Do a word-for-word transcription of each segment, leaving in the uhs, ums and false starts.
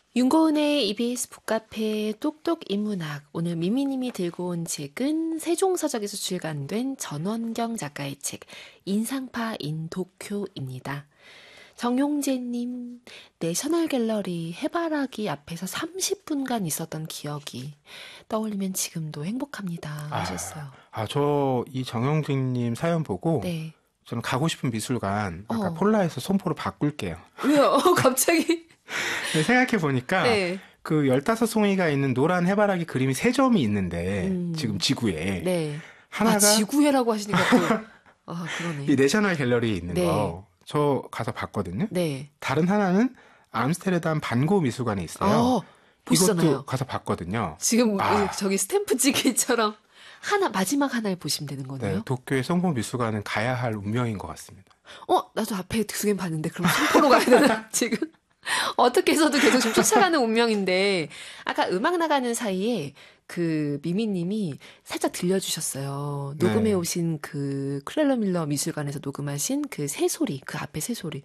윤고은의 이비에스 북카페 똑똑 인문학. 오늘 미미님이 들고 온 책은 세종서적에서 출간된 전원경 작가의 책 인상파 인 도쿄입니다. 정용재님, 내셔널 갤러리 해바라기 앞에서 삼십 분간 있었던 기억이 떠올리면 지금도 행복합니다 하셨어요. 아, 저 이 정영진님 사연 보고 네. 저는 가고 싶은 미술관 아까 어. 폴라에서 손포로 바꿀게요. 왜요? 갑자기? 생각해 보니까 네. 그 열다섯 송이가 있는 노란 해바라기 그림이 세 점이 있는데 음. 지금 지구에 네. 하나가 아, 지구회라고 하시니까 또 아, 그러네. 이 내셔널 갤러리에 있는 네. 거 저 가서 봤거든요. 네. 다른 하나는 암스테르담 반고 미술관에 있어요. 아, 보시잖아요. 이것도 가서 봤거든요. 지금 아. 저기 스탬프 찍기처럼 하나 마지막 하나를 보시면 되는 거네요. 네, 도쿄의 송포 미술관은 가야 할 운명인 것 같습니다. 어, 나도 앞에 두 개 봤는데 그럼 송포로 가야 되나 지금? 어떻게 해서도 계속 좀 쫓아가는 운명인데 아까 음악 나가는 사이에 그 미미님이 살짝 들려주셨어요. 녹음해 네. 오신 그 크렐러 밀러 미술관에서 녹음하신 그 새소리, 그 앞에 새소리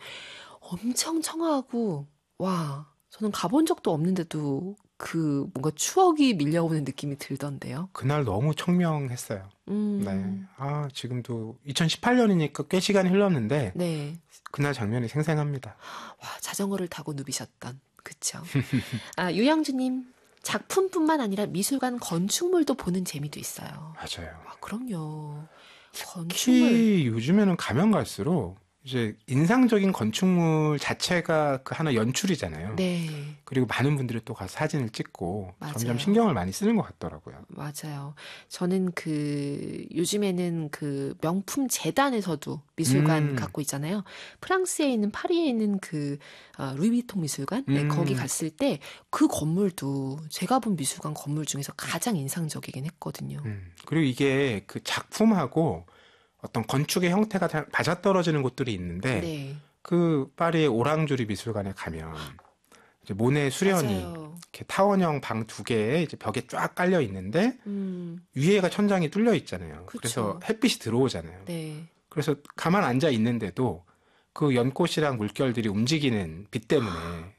엄청 청아하고 와 저는 가본 적도 없는데도 그 뭔가 추억이 밀려오는 느낌이 들던데요. 그날 너무 청명했어요. 음, 네. 아, 지금도 이천십팔 년이니까 꽤 시간이 흘렀는데 네. 그날 장면이 생생합니다. 와, 자전거를 타고 누비셨던 그쵸. 아, 유영주님 작품뿐만 아니라 미술관 건축물도 보는 재미도 있어요. 맞아요. 아, 그럼요. 건축물. 특히 요즘에는 가면 갈수록 이제 인상적인 건축물 자체가 그 하나 연출이잖아요. 네, 그리고 많은 분들이 또 가서 사진을 찍고 맞아요. 점점 신경을 많이 쓰는 것 같더라고요. 맞아요. 저는 그 요즘에는 그 명품 재단에서도 미술관 음. 갖고 있잖아요. 프랑스에 있는 파리에 있는 그 어, 루이비통 미술관 네, 음. 거기 갔을 때 그 건물도 제가 본 미술관 건물 중에서 가장 인상적이긴 했거든요. 음. 그리고 이게 그 작품하고 어떤 건축의 형태가 다 맞아떨어지는 곳들이 있는데 네, 그 파리의 오랑주리 미술관에 가면 이제 모네 수련이 맞아요. 이렇게 타원형 방 두 개에 이제 벽에 쫙 깔려 있는데 음, 위에가 천장이 뚫려 있잖아요. 그쵸. 그래서 햇빛이 들어오잖아요. 네. 그래서 가만 앉아 있는데도 그 연꽃이랑 물결들이 움직이는 빛 때문에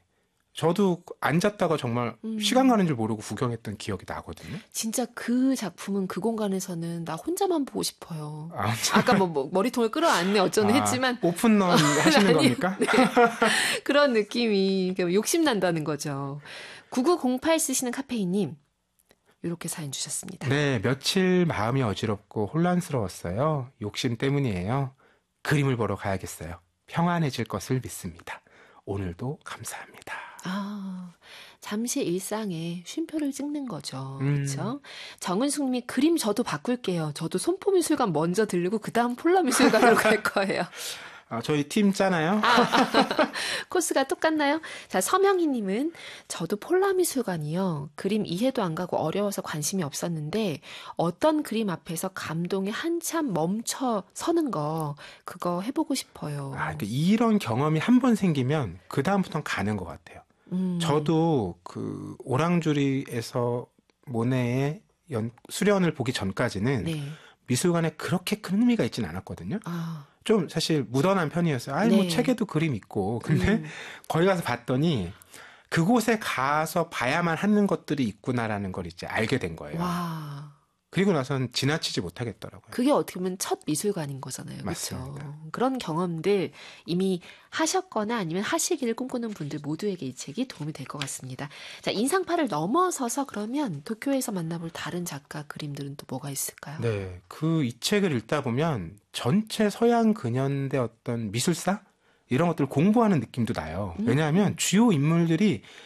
저도 앉았다가 정말 음. 시간 가는 줄 모르고 구경했던 기억이 나거든요. 진짜 그 작품은 그 공간에서는 나 혼자만 보고 싶어요. 아, 아까 뭐, 뭐 머리통을 끌어안네 어쩌네 아, 했지만 오픈런 하시는 아니, 겁니까? 네. 그런 느낌이 욕심난다는 거죠. 구구공팔 쓰시는 카페인님 이렇게 사연 주셨습니다. 네, 며칠 마음이 어지럽고 혼란스러웠어요. 욕심 때문이에요. 그림을 보러 가야겠어요. 평안해질 것을 믿습니다. 오늘도 감사합니다. 아, 잠시 일상에 쉼표를 찍는 거죠. 음. 그렇죠? 정은숙님이 그림 저도 바꿀게요. 저도 손포미술관 먼저 들르고 그 다음 폴라미술관으로 갈 거예요. 아, 저희 팀 짜나요? 아, 코스가 똑같나요? 자, 서명희님은 저도 폴라미술관이요. 그림 이해도 안 가고 어려워서 관심이 없었는데 어떤 그림 앞에서 감동이 한참 멈춰 서는 거 그거 해보고 싶어요. 아, 그러니까 이런 경험이 한 번 생기면 그 다음부터는 가는 것 같아요. 음, 저도 그 오랑주리에서 모네의 연, 수련을 보기 전까지는 네. 미술관에 그렇게 큰 흥미가 있진 않았거든요. 아, 좀 사실 무던한 편이었어요. 아니 뭐 네. 책에도 그림 있고. 근데 음, 거기 가서 봤더니 그곳에 가서 봐야만 하는 것들이 있구나라는 걸 이제 알게 된 거예요. 와. 그리고 나선 지나치지 못하겠더라고요. 그게 어떻게 보면 첫 미술관인 거잖아요. 그렇죠? 맞습니다. 그런 경험들 이미 하셨거나 아니면 하시기를 꿈꾸는 분들 모두에게 이 책이 도움이 될 것 같습니다. 자, 인상파를 넘어서서 그러면 도쿄에서 만나볼 다른 작가 그림들은 또 뭐가 있을까요? 네, 그 이 책을 읽다 보면 전체 서양 근현대 어떤 미술사 이런 것들을 공부하는 느낌도 나요. 음. 왜냐하면 주요 인물들이